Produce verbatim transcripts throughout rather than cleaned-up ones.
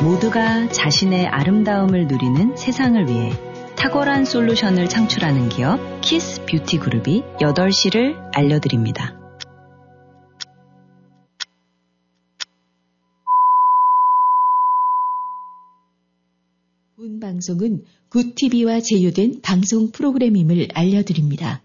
모두가 자신의 아름다움을 누리는 세상을 위해 탁월한 솔루션을 창출하는 기업 키스 뷰티 그룹이 여덟 시를 알려드립니다. 본 방송은 굿티비와 제휴된 방송 프로그램임을 알려드립니다.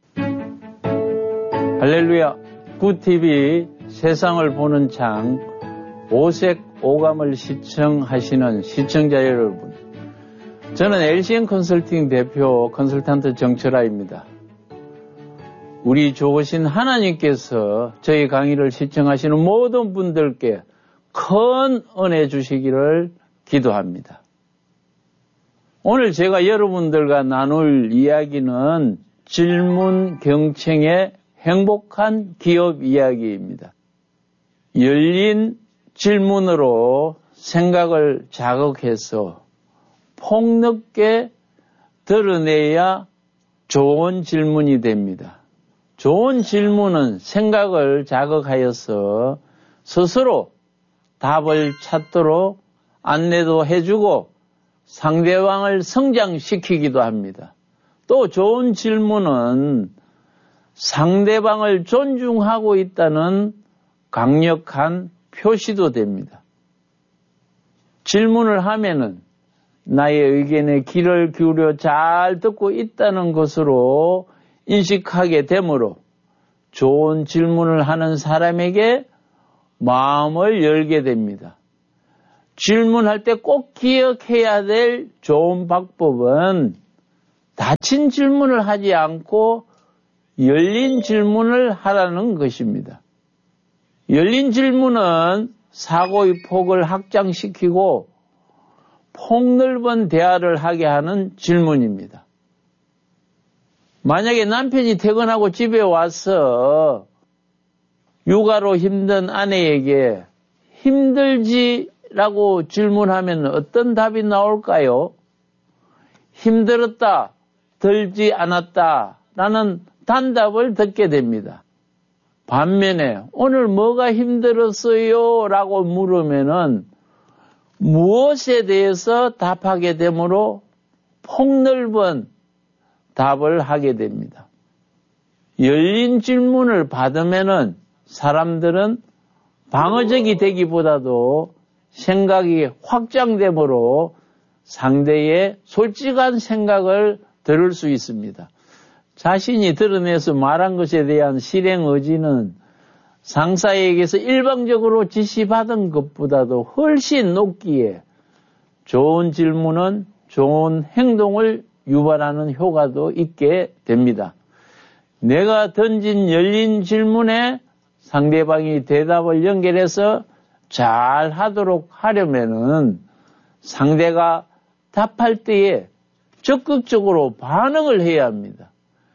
할렐루야, 굿티비 세상을 보는 창 오색 오감을 시청하시는 시청자 여러분, 저는 엘시엔 컨설팅 대표 컨설턴트 정철아입니다. 우리 좋으신 하나님께서 저희 강의를 시청하시는 모든 분들께 큰 은혜 주시기를 기도합니다. 오늘 제가 여러분들과 나눌 이야기는 질문 경청의 행복한 기업 이야기입니다. 열린 질문으로 생각을 자극해서 폭넓게 드러내야 좋은 질문이 됩니다. 좋은 질문은 생각을 자극하여서 스스로 답을 찾도록 안내도 해주고 상대방을 성장시키기도 합니다. 또 좋은 질문은 상대방을 존중하고 있다는 강력한 표시도 됩니다. 질문을 하면은 나의 의견에 귀를 기울여 잘 듣고 있다는 것으로 인식하게 되므로 좋은 질문을 하는 사람에게 마음을 열게 됩니다. 질문할 때 꼭 기억해야 될 좋은 방법은 닫힌 질문을 하지 않고 열린 질문을 하라는 것입니다. 열린 질문은 사고의 폭을 확장시키고 폭넓은 대화를 하게 하는 질문입니다. 만약에 남편이 퇴근하고 집에 와서 육아로 힘든 아내에게 힘들지라고 질문하면 어떤 답이 나올까요? 힘들었다, 들지 않았다 라는 단답을 듣게 됩니다. 반면에 오늘 뭐가 힘들었어요? 라고 물으면은 무엇에 대해서 답하게 되므로 폭넓은 답을 하게 됩니다. 열린 질문을 받으면은 사람들은 방어적이 되기보다도 생각이 확장되므로 상대의 솔직한 생각을 들을 수 있습니다. 자신이 드러내서 말한 것에 대한 실행 의지는 상사에게서 일방적으로 지시받은 것보다도 훨씬 높기에 좋은 질문은 좋은 행동을 유발하는 효과도 있게 됩니다. 내가 던진 열린 질문에 상대방이 대답을 연결해서 잘 하도록 하려면은 상대가 답할 때에 적극적으로 반응을 해야 합니다.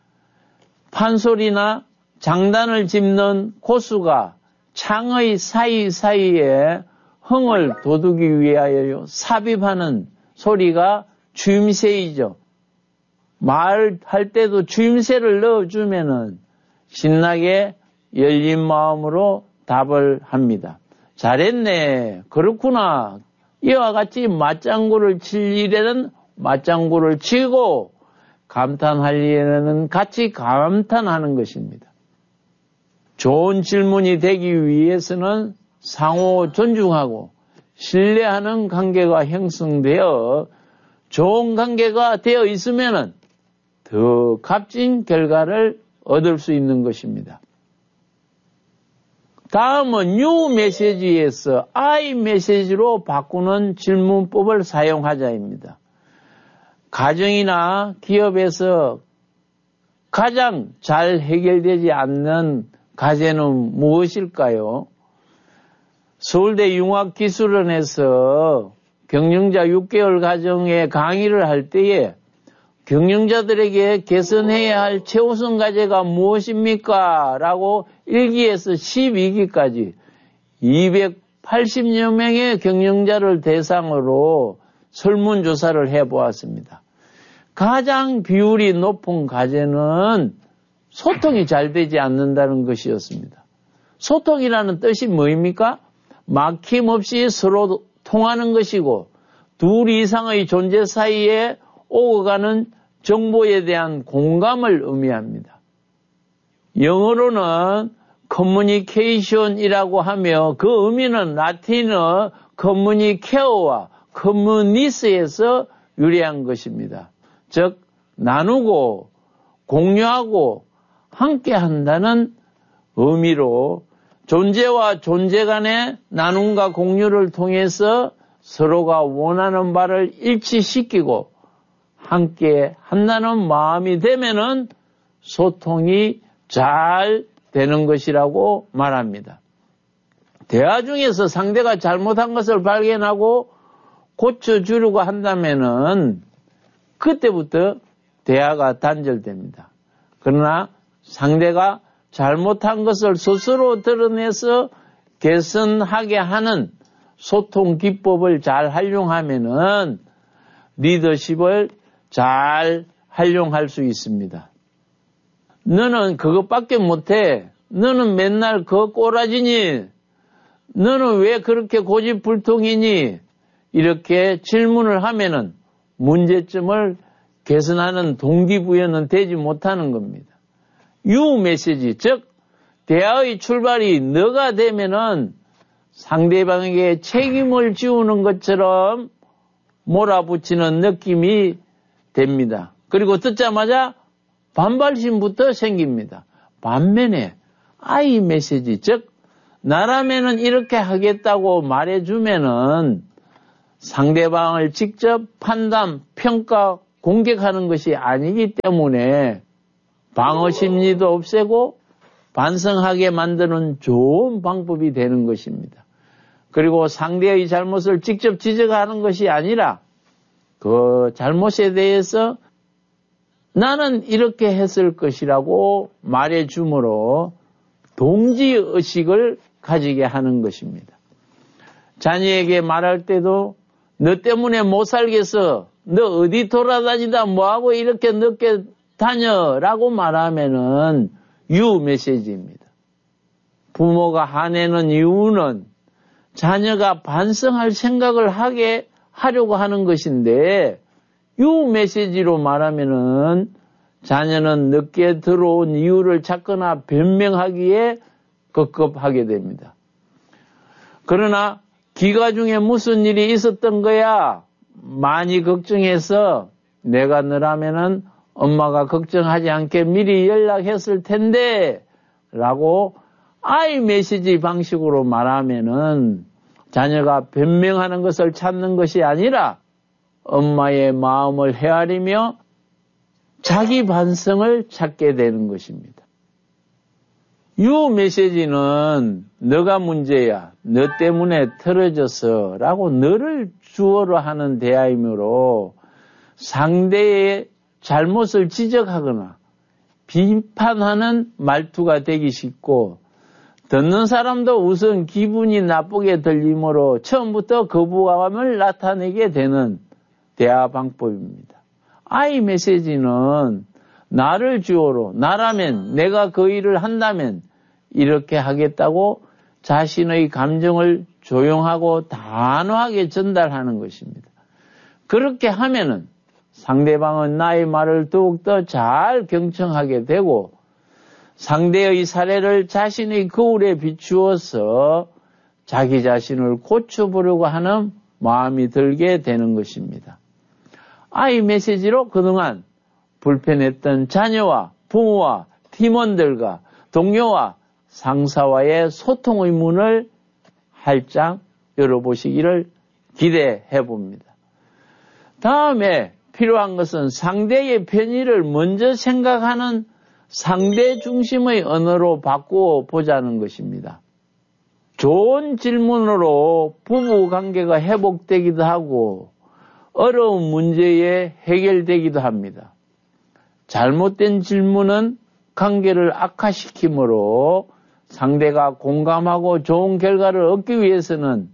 판소리나 장단을 짚는 고수가 창의 사이사이에 흥을 돋우기 위하여 삽입하는 소리가 주임새이죠. 말할 때도 주임새를 넣어주면은 신나게 열린 마음으로 답을 합니다. 잘했네. 그렇구나. 이와 같이 맞장구를 칠 일에는 맞장구를 치고 감탄할 일에는 같이 감탄하는 것입니다. 좋은 질문이 되기 위해서는 상호 존중하고 신뢰하는 관계가 형성되어 좋은 관계가 되어 있으면 더 값진 결과를 얻을 수 있는 것입니다. 다음은 뉴 메시지에서 I 메시지로 바꾸는 질문법을 사용하자입니다. 가정이나 기업에서 가장 잘 해결되지 않는 과제는 무엇일까요? 서울대 융합기술원에서 경영자 육 개월 과정에 강의를 할 때에 경영자들에게 개선해야 할 최우선 과제가 무엇입니까? 라고 일 기에서 십이 기까지 이백팔십여 명의 경영자를 대상으로 설문조사를 해보았습니다. 가장 비율이 높은 과제는 소통이 잘 되지 않는다는 것이었습니다. 소통이라는 뜻이 뭐입니까? 막힘없이 서로 통하는 것이고 둘 이상의 존재 사이에 오고 가는 정보에 대한 공감을 의미합니다. 영어로는 communication이라고 하며 그 의미는 라틴어 communicare와 communis에서 유래한 것입니다. 즉 나누고 공유하고 함께 한다는 의미로 존재와 존재 간의 나눔과 공유를 통해서 서로가 원하는 바를 일치시키고 함께 한다는 마음이 되면은 소통이 잘 되는 것이라고 말합니다. 대화 중에서 상대가 잘못한 것을 발견하고 고쳐주려고 한다면은 그때부터 대화가 단절됩니다. 그러나 상대가 잘못한 것을 스스로 드러내서 개선하게 하는 소통 기법을 잘 활용하면은 리더십을 잘 활용할 수 있습니다. 너는 그것밖에 못해. 너는 맨날 그 꼬라지니? 너는 왜 그렇게 고집불통이니? 이렇게 질문을 하면은 문제점을 개선하는 동기부여는 되지 못하는 겁니다. 유 메시지, 즉 대화의 출발이 너가 되면은 상대방에게 책임을 지우는 것처럼 몰아붙이는 느낌이 됩니다. 그리고 듣자마자 반발심부터 생깁니다. 반면에 아이 메시지, 즉 나라면은 이렇게 하겠다고 말해주면은 상대방을 직접 판단, 평가, 공격하는 것이 아니기 때문에 방어 심리도 없애고 반성하게 만드는 좋은 방법이 되는 것입니다. 그리고 상대의 잘못을 직접 지적하는 것이 아니라 그 잘못에 대해서 나는 이렇게 했을 것이라고 말해주므로 동지의식을 가지게 하는 것입니다. 자녀에게 말할 때도 너 때문에 못 살겠어. 너 어디 돌아다니다 뭐하고 이렇게 늦게 다녀라고 말하면은 유 메시지입니다. 부모가 화내는 이유는 자녀가 반성할 생각을 하게 하려고 하는 것인데 유 메시지로 말하면은 자녀는 늦게 들어온 이유를 찾거나 변명하기에 급급하게 됩니다. 그러나 기가 중에 무슨 일이 있었던 거야? 많이 걱정해서 내가 너라면은 엄마가 걱정하지 않게 미리 연락했을 텐데 라고 아이 메시지 방식으로 말하면은 자녀가 변명하는 것을 찾는 것이 아니라 엄마의 마음을 헤아리며 자기 반성을 찾게 되는 것입니다. 유 메시지는 너가 문제야, 너 때문에 틀어졌어 라고 너를 주어로 하는 대화이므로 상대의 잘못을 지적하거나 비판하는 말투가 되기 쉽고 듣는 사람도 우선 기분이 나쁘게 들리므로 처음부터 거부감을 나타내게 되는 대화 방법입니다. 아이 메시지는 나를 주어로, 나라면 내가 그 일을 한다면 이렇게 하겠다고 자신의 감정을 조용하고 단호하게 전달하는 것입니다. 그렇게 하면은 상대방은 나의 말을 더욱더 잘 경청하게 되고 상대의 사례를 자신의 거울에 비추어서 자기 자신을 고쳐보려고 하는 마음이 들게 되는 것입니다. 아이 메시지로 그동안 불편했던 자녀와 부모와 팀원들과 동료와 상사와의 소통의 문을 활짝 열어보시기를 기대해 봅니다. 다음에 필요한 것은 상대의 편의를 먼저 생각하는 상대 중심의 언어로 바꾸어 보자는 것입니다. 좋은 질문으로 부부 관계가 회복되기도 하고 어려운 문제에 해결되기도 합니다. 잘못된 질문은 관계를 악화시키므로 상대가 공감하고 좋은 결과를 얻기 위해서는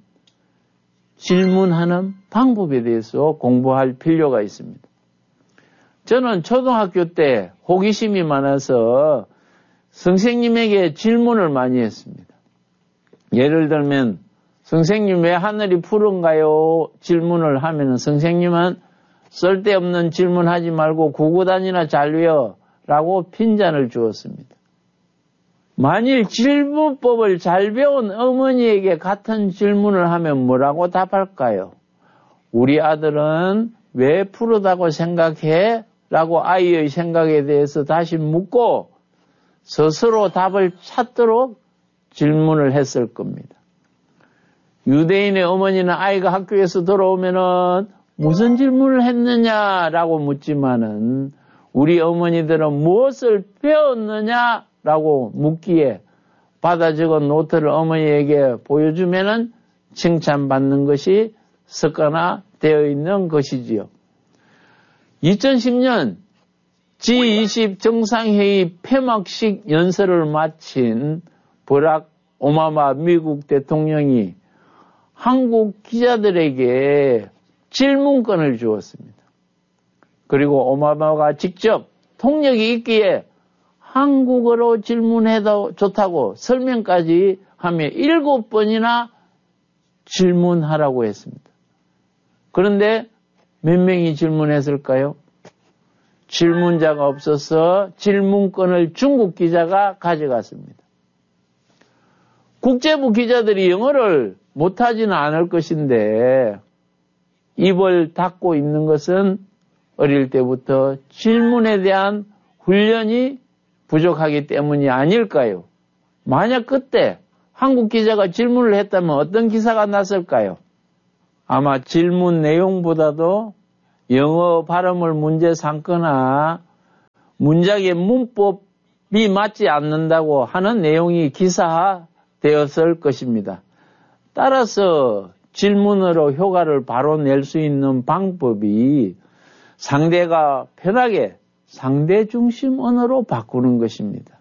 질문하는 방법에 대해서 공부할 필요가 있습니다. 저는 초등학교 때 호기심이 많아서 선생님에게 질문을 많이 했습니다. 예를 들면 선생님 왜 하늘이 푸른가요? 질문을 하면은 선생님은 쓸데없는 질문하지 말고 구구단이나 잘 외워 라고 핀잔을 주었습니다. 만일 질문법을 잘 배운 어머니에게 같은 질문을 하면 뭐라고 답할까요? 우리 아들은 왜 푸르다고 생각해? 라고 아이의 생각에 대해서 다시 묻고 스스로 답을 찾도록 질문을 했을 겁니다. 유대인의 어머니는 아이가 학교에서 돌아오면은 무슨 질문을 했느냐라고 묻지만은 우리 어머니들은 무엇을 배웠느냐라고 묻기에 받아 적은 노트를 어머니에게 보여주면은 칭찬받는 것이 습관화되어 있는 것이지요. 이천십 년 지 이십 정상회의 폐막식 연설을 마친 버락 오바마 미국 대통령이 한국 기자들에게 질문권을 주었습니다. 그리고 오바마가 직접 통역이 있기에 한국어로 질문해도 좋다고 설명까지 하며 일곱 번이나 질문하라고 했습니다. 그런데 몇 명이 질문했을까요? 질문자가 없어서 질문권을 중국 기자가 가져갔습니다. 국제부 기자들이 영어를 못하지는 않을 것인데 입을 닫고 있는 것은 어릴 때부터 질문에 대한 훈련이 부족하기 때문이 아닐까요? 만약 그때 한국 기자가 질문을 했다면 어떤 기사가 났을까요? 아마 질문 내용보다도 영어 발음을 문제 삼거나 문장의 문법이 맞지 않는다고 하는 내용이 기사화되었을 것입니다. 따라서 질문으로 효과를 바로 낼 수 있는 방법이 상대가 편하게 상대 중심 언어로 바꾸는 것입니다.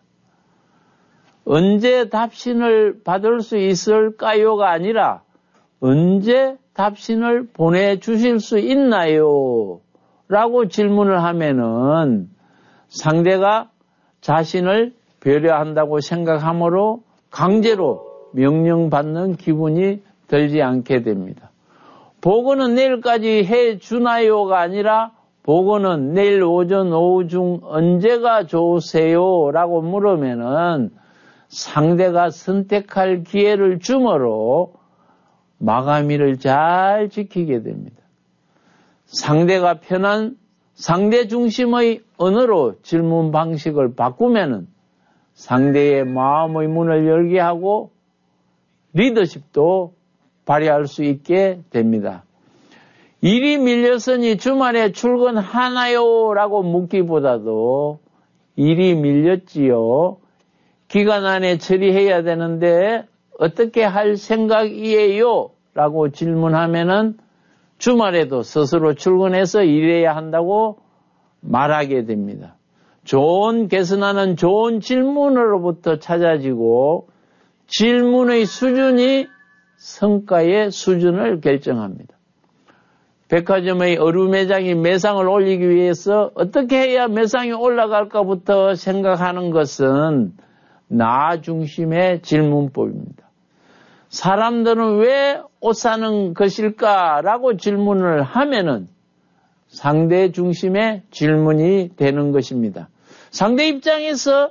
언제 답신을 받을 수 있을까요가 아니라 언제 답신을 보내주실 수 있나요? 라고 질문을 하면은 상대가 자신을 배려한다고 생각하므로 강제로 명령받는 기분이 들지 않게 됩니다. 보고는 내일까지 해주나요가 아니라 보고는 내일 오전 오후 중 언제가 좋으세요? 라고 물으면은 상대가 선택할 기회를 주므로 마감일을 잘 지키게 됩니다. 상대가 편한 상대 중심의 언어로 질문 방식을 바꾸면은 상대의 마음의 문을 열게 하고 리더십도 발휘할 수 있게 됩니다. 일이 밀렸으니 주말에 출근하나요? 라고 묻기보다도 일이 밀렸지요. 기간 안에 처리해야 되는데 어떻게 할 생각이에요? 라고 질문하면은 주말에도 스스로 출근해서 일해야 한다고 말하게 됩니다. 좋은 개선하는 좋은 질문으로부터 찾아지고 질문의 수준이 성과의 수준을 결정합니다. 백화점의 어루 매장이 매상을 올리기 위해서 어떻게 해야 매상이 올라갈까부터 생각하는 것은 나 중심의 질문법입니다. 사람들은 왜 옷 사는 것일까라고 질문을 하면은 상대 중심의 질문이 되는 것입니다. 상대 입장에서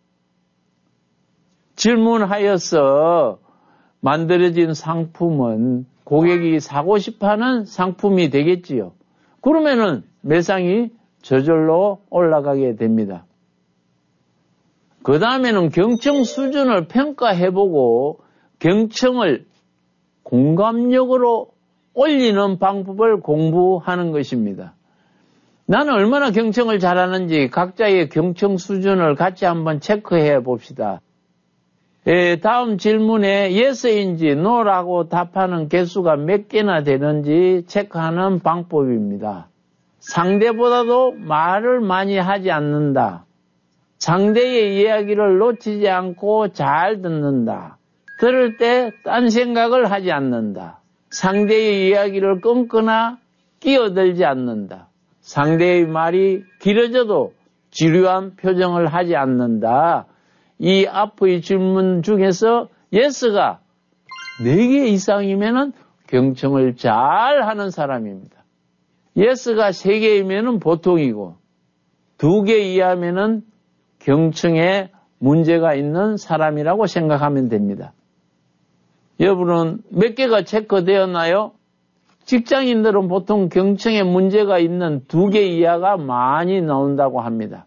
질문하여서 만들어진 상품은 고객이 사고 싶어하는 상품이 되겠지요. 그러면은 매상이 저절로 올라가게 됩니다. 그 다음에는 경청 수준을 평가해보고 경청을 공감력으로 올리는 방법을 공부하는 것입니다. 나는 얼마나 경청을 잘하는지 각자의 경청 수준을 같이 한번 체크해 봅시다. 예, 다음 질문에 예스인지 노라고 답하는 개수가 몇 개나 되는지 체크하는 방법입니다. 상대보다도 말을 많이 하지 않는다. 상대의 이야기를 놓치지 않고 잘 듣는다. 들을 때 딴 생각을 하지 않는다. 상대의 이야기를 끊거나 끼어들지 않는다. 상대의 말이 길어져도 지루한 표정을 하지 않는다. 이 앞의 질문 중에서 예스가 네 개 이상이면은 경청을 잘 하는 사람입니다. 예스가 세 개이면은 보통이고 두 개 이하면은 경청에 문제가 있는 사람이라고 생각하면 됩니다. 여러분은 몇 개가 체크되었나요? 직장인들은 보통 경청에 문제가 있는 두 개 이하가 많이 나온다고 합니다.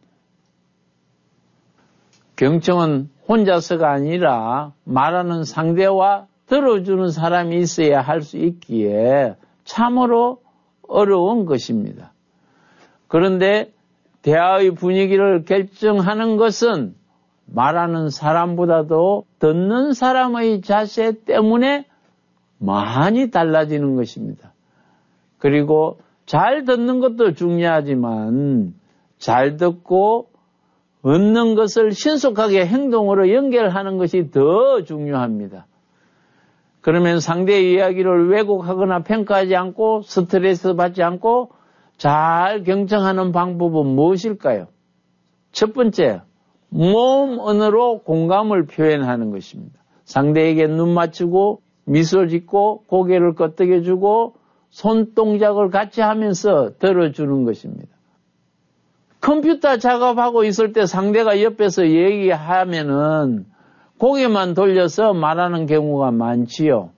경청은 혼자서가 아니라 말하는 상대와 들어주는 사람이 있어야 할 수 있기에 참으로 어려운 것입니다. 그런데 대화의 분위기를 결정하는 것은 말하는 사람보다도 듣는 사람의 자세 때문에 많이 달라지는 것입니다. 그리고 잘 듣는 것도 중요하지만 잘 듣고 얻는 것을 신속하게 행동으로 연결하는 것이 더 중요합니다. 그러면 상대의 이야기를 왜곡하거나 평가하지 않고 스트레스 받지 않고 잘 경청하는 방법은 무엇일까요? 첫 번째, 몸 언어로 공감을 표현하는 것입니다. 상대에게 눈 맞추고 미소 짓고 고개를 끄덕여주고 손동작을 같이 하면서 들어주는 것입니다. 컴퓨터 작업하고 있을 때 상대가 옆에서 얘기하면은 고개만 돌려서 말하는 경우가 많지요.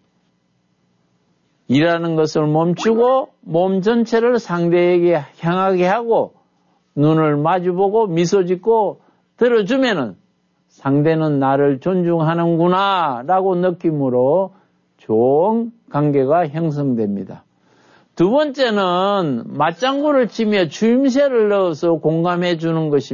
일하는 것을 멈추고 몸 전체를 상대에게 향하게 하고 눈을 마주보고 미소 짓고 들어주면은 상대는 나를 존중하는구나 라고 느낌으로 좋은 관계가 형성됩니다. 두 번째는 맞장구를 치며 주임새를 넣어서 공감해 주는 것입니다.